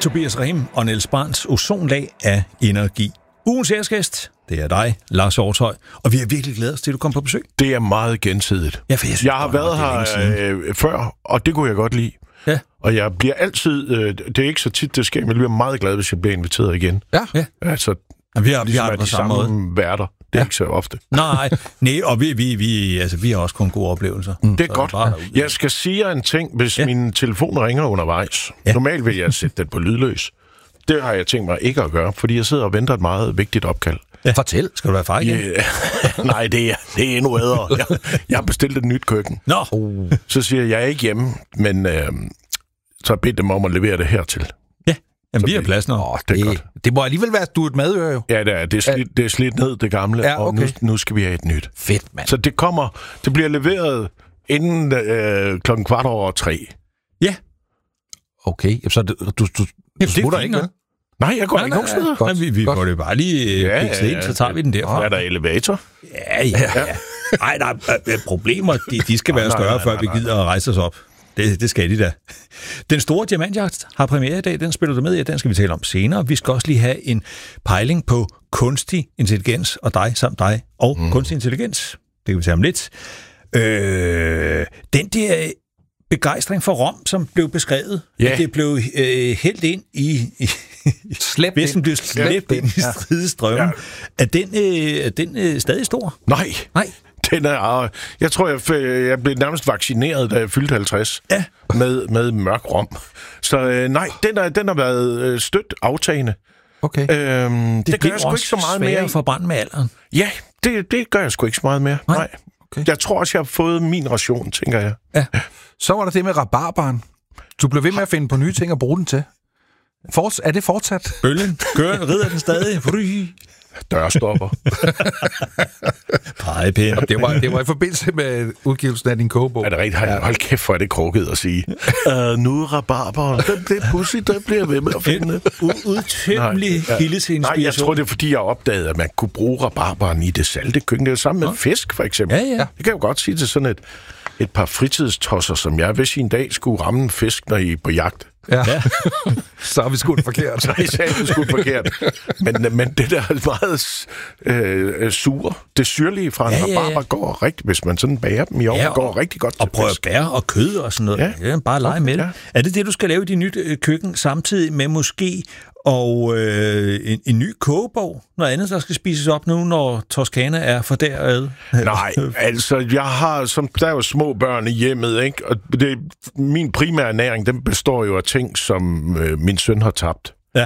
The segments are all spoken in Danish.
Tobias Rehm og Niels Brands ozonlag af energi. Ugens æresgæst, det er dig, Lars Hjortshøj, og vi er virkelig glade til, at du kom på besøg. Det er meget gensidigt. Ja, jeg har været her før, og det kunne jeg godt lide. Ja. Og jeg bliver altid, det er ikke så tit, det sker, men jeg bliver meget glad, hvis jeg bliver inviteret igen. Ja. Altså, vi har det på samme måde. Værter. Det er ikke så ofte. Nej, og vi har også kun gode oplevelser. Det er godt. Jeg skal sige jer en ting, hvis min telefon ringer undervejs. Ja. Normalt vil jeg sætte den på lydløs. Det har jeg tænkt mig ikke at gøre, fordi jeg sidder og venter et meget vigtigt opkald. Ja. Fortæl. Skal du være far igen? Nej, det er endnu bedre. Jeg har bestilt et nyt køkken. Nå. Så siger jeg er ikke hjemme, men så bedt dem om at levere det hertil. Ja, jamen vi har plads nu. Det er godt. Det må alligevel være, at du er et madøre jo. Ja, det er slidt ned, det gamle, ja, okay. Og nu skal vi have et nyt. Fedt, mand. Så det bliver leveret inden 3:15. Ja. Okay, så du smutter ikke noget? Nej, jeg går ikke nogen steder. Vi får det bare lige fikset ind, så tager vi den derfra. Er der elevator? Ja. Nej, der er problemer. De skal være større, før vi gider at rejse os op. Det skal de da. Den store diamantjagt har premiere i dag. Den spiller du med i, den skal vi tale om senere. Vi skal også lige have en pejling på kunstig intelligens og dig og kunstig intelligens. Det kan vi tale om lidt. Den der begejstring for Rom, som blev beskrevet, at det blev hældt ind i Vesten blev slæbt ind i stridestrømmen. Er den stadig stor? Nej. Den er, jeg tror, jeg blev nærmest vaccineret, da jeg fyldte 50 med mørk rom. Så nej, den har været stødt aftagende. Okay. Det gør jeg sgu ikke så meget mere. For brand med alderen? Ja, det gør jeg sgu ikke så meget mere. Nej. Okay. Jeg tror også, jeg har fået min ration, tænker jeg. Ja. Så var der det med rabarbaren. Du blev ved med at finde på nye ting at bruge den til. Er det fortsat? Bølgen rider den stadig. Dørstopper. Pegepæn. Det var i forbindelse med udgivelsen af din kogebog. Er det rigtigt? Hold kæft, for er det krukket at sige. Nu er rabarberen. Det er pussy, der bliver ved med at finde. Udtømmelig kilde til inspiration. Nej, jeg tror, det er fordi, jeg opdagede, at man kunne bruge rabarberen i det salte køkken. Det er sammen med fisk, for eksempel. Ja. Det kan jeg jo godt sige til sådan et par fritidstosser, som jeg, hvis I en dag skulle ramme en fisk, når I er på jagt. Ja. Så har vi skudt forkert. Så har vi skudt forkert. Men det der meget sure, det syrlige fra en rabarber går rigtig, hvis man sådan bager dem i ovnen, går rigtig godt til og prøver bær og kød og sådan noget. Ja. Bare lege med det. Er det du skal lave i dit nyt køkken, samtidig med måske en ny kogebog? Noget andet, der skal spises op nu, når Toskana er for derad? Nej, altså, jeg har, der er jo små børn i hjemmet, ikke? Og min primære ernæring, den består jo af ting, som min søn har tabt. Ja.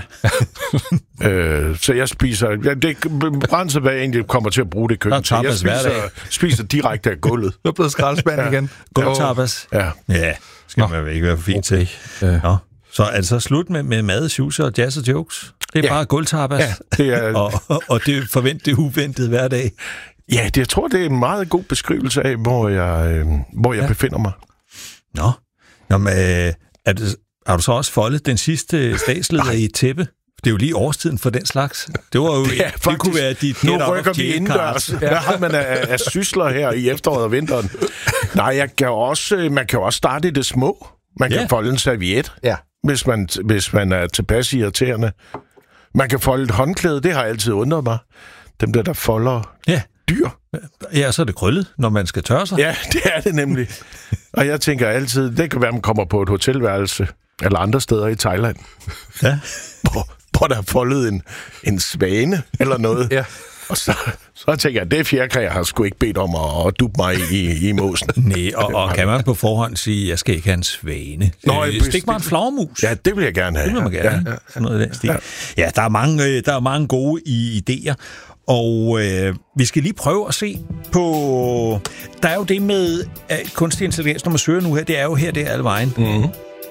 Så jeg spiser... det brænser, hvad jeg egentlig kommer til at bruge det køkken til. Jeg spiser direkte af gulvet. Du er blevet skraldespand igen. Gulvtapas. Ja, skal man ikke være for fint til. Nå. Så er det så slut med mad, shoes og jazz og jokes? Det er bare gulvtapas. Ja, det er... og det forventede uventet hver dag. Ja, jeg tror, det er en meget god beskrivelse af, hvor jeg befinder mig. Nå. Jamen, har du så også foldet den sidste statsleder i et tæppe? Det er jo lige årstiden for den slags. Det var jo det kunne være dit nu rykker vi indendørs. Hvad har man af sysler her i efteråret og vinteren? Nej, man kan jo også starte i det små. Man kan folde en serviet, hvis man er tilpas irriterende. Man kan folde et håndklæde, det har altid undret mig. Dem der folder dyr. Ja, så er det krøllet, når man skal tørre sig. Ja, det er det nemlig. Og jeg tænker altid, det kan være, man kommer på et hotelværelse eller andre steder i Thailand. Ja. Hvor der er foldet en svane eller noget. Ja. Og så tænker jeg, det fjerkræ, jeg har sgu ikke bedt om at duppe mig i måsen. Nej, og kan man på forhånd sige, jeg skal ikke have en svane? Stik mig en flagermus. Ja, det vil jeg gerne have. Det vil man gerne have. Sådan noget af den stil. Ja, der er mange gode idéer. Og vi skal lige prøve at se på... Der er jo det med kunstig intelligens, når man søger nu her. Det er jo her, det er alle vejen. Mm-hmm.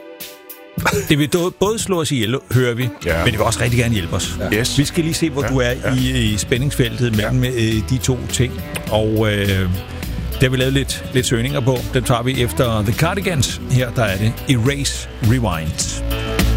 Det vil både slå os ihjel, hører vi, men det vil også rigtig gerne hjælpe os. Ja. Yes. Vi skal lige se, hvor du er i spændingsfeltet mellem de to ting. Og der har vi lavet lidt søgninger på. Den tager vi efter The Cardigans. Her der er det Erase Rewind.